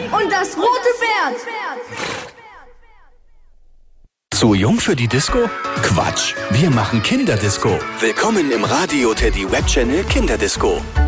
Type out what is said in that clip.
und das rote Pferd. Zu jung für die Disco? Quatsch, wir machen Kinderdisco. Willkommen im Radio Teddy Web Channel Kinderdisco.